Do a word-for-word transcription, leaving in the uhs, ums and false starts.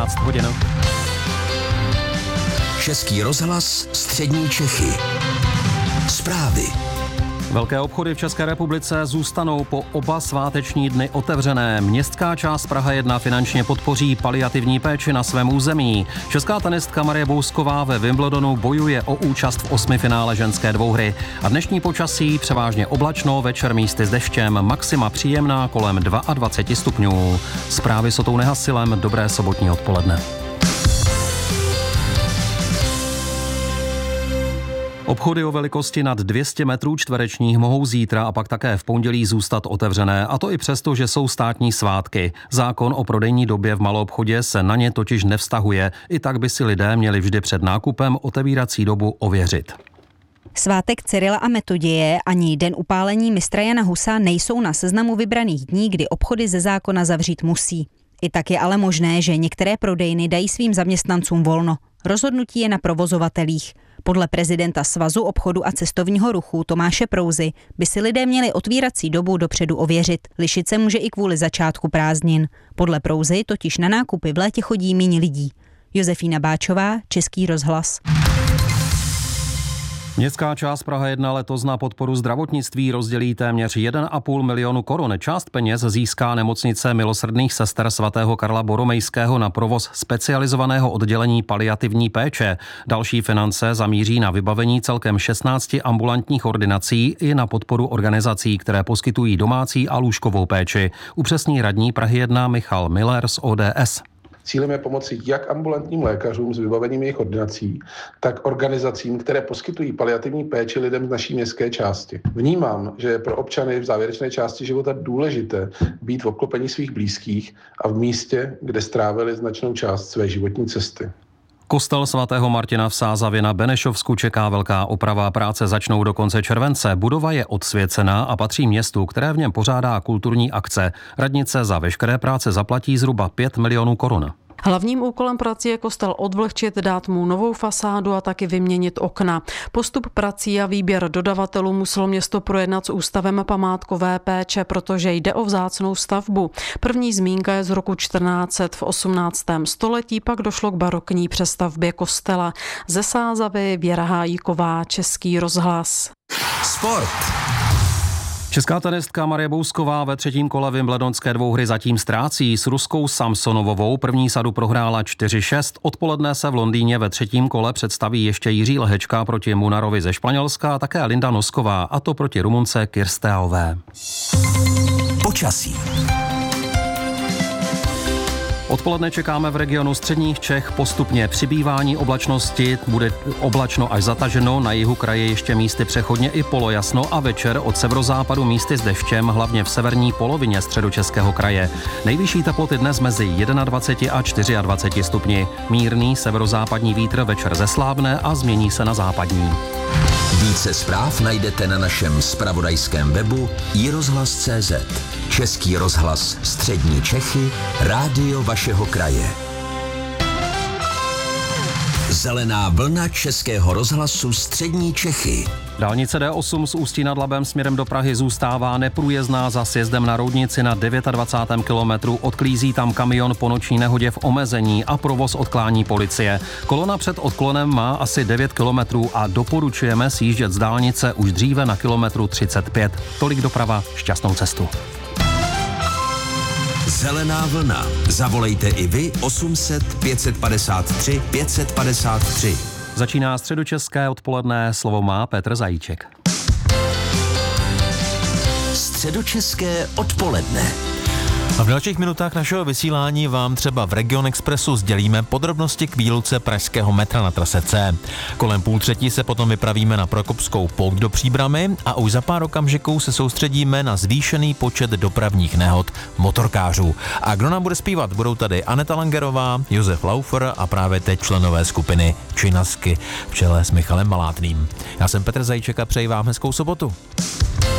jedenáct hodin. Český rozhlas Střední Čechy. Zprávy. Velké obchody v České republice zůstanou po oba sváteční dny otevřené. Městská část Praha jedna finančně podpoří paliativní péči na svém území. Česká tenistka Marie Bousková ve Wimbledonu bojuje o účast v osmifinále ženské dvouhry. A dnešní počasí převážně oblačno, večer místy s deštěm, maxima příjemná kolem dvacet dva stupňů. Zprávy s Otou Nehasilem, dobré sobotní odpoledne. Obchody o velikosti nad dvě stě metrů čtverečních mohou zítra a pak také v pondělí zůstat otevřené, a to i přesto, že jsou státní svátky. Zákon o prodejní době v maloobchodě se na ně totiž nevztahuje, i tak by si lidé měli vždy před nákupem otevírací dobu ověřit. Svátek Cyrila a Metoděje ani den upálení mistra Jana Husa nejsou na seznamu vybraných dní, kdy obchody ze zákona zavřít musí. I tak je ale možné, že některé prodejny dají svým zaměstnancům volno. Rozhodnutí je na provozovatelích. Podle prezidenta Svazu obchodu a cestovního ruchu Tomáše Prouzy by si lidé měli otvírací dobu dopředu ověřit. Lišit se může i kvůli začátku prázdnin. Podle Prouzy totiž na nákupy v létě chodí méně lidí. Josefína Báčová, Český rozhlas. Městská část Praha jedna letos na podporu zdravotnictví rozdělí téměř jeden a půl milionu korun. Část peněz získá nemocnice milosrdných sester svatého Karla Boromejského na provoz specializovaného oddělení paliativní péče. Další finance zamíří na vybavení celkem šestnácti ambulantních ordinací i na podporu organizací, které poskytují domácí a lůžkovou péči. Upřesní radní Prahy jedna Michal Miller z O D S. Cílem je pomoci jak ambulantním lékařům s vybavením jejich ordinací, tak organizacím, které poskytují paliativní péči lidem z naší městské části. Vnímám, že je pro občany v závěrečné části života důležité být v obklopení svých blízkých a v místě, kde strávili značnou část své životní cesty. Kostel svatého Martina v Sázavě na Benešovsku čeká velká oprava. Práce začnou do konce července. Budova je odsvěcená a patří městu, které v něm pořádá kulturní akce. Radnice za veškeré práce zaplatí zhruba pět milionů korun. Hlavním úkolem prací je kostel odvlhčit, dát mu novou fasádu a taky vyměnit okna. Postup prací a výběr dodavatelů muselo město projednat s Ústavem památkové péče, protože jde o vzácnou stavbu. První zmínka je z roku čtrnáct set. V osmnáctém století pak došlo k barokní přestavbě kostela. Ze Sázavy Věra Hájíková, Český rozhlas. Sport. Česká tenistka Marie Bousková ve třetím kole wimbledonské dvouhry zatím ztrácí s ruskou Samsonovovou. První sadu prohrála čtyři šest. Odpoledne se v Londýně ve třetím kole představí ještě Jiří Lehečka proti Munarovi ze Španělska a také Linda Nosková, a to proti Rumunce Kirstéové. Počasí. Odpoledne čekáme v regionu středních Čech postupně přibývání oblačnosti, bude oblačno až zataženo, na jihu kraje ještě místy přechodně i polojasno a večer od severozápadu místy s deštěm, hlavně v severní polovině středočeského kraje. Nejvyšší teploty dnes mezi dvacet jedna a dvacet čtyři stupni. Mírný severozápadní vítr večer zeslábne a změní se na západní. Více zpráv najdete na našem zpravodajském webu i rozhlas tečka cé zet. Český rozhlas Střední Čechy, rádio vašeho kraje. Zelená vlna Českého rozhlasu Střední Čechy. Dálnice D osm z Ústí nad Labem směrem do Prahy zůstává neprůjezdná za sjezdem na Roudnici na dvacátém devátém kilometru. Odklízí tam kamion po noční nehodě v omezení a provoz odklání policie. Kolona před odklonem má asi devět kilometrů a doporučujeme sjíždět z dálnice už dříve na kilometru třicet pět. Tolik doprava, šťastnou cestu. Zelená vlna. Zavolejte i vy osm set pět set padesát tři pět set padesát tři. Začíná středočeské odpoledne, slovo má Petr Zajíček. Středočeské odpoledne. A v dalších minutách našeho vysílání vám třeba v Region Expressu sdělíme podrobnosti k výluce pražského metra na trase C. Kolem půl třetí se potom vypravíme na Prokopskou pouť do Příbrami a už za pár okamžiků se soustředíme na zvýšený počet dopravních nehod motorkářů. A kdo nám bude zpívat? Budou tady Aneta Langerová, Josef Laufer a právě teď členové skupiny Činasky v čele s Michalem Malátným. Já jsem Petr Zajíček a přeji vám hezkou sobotu.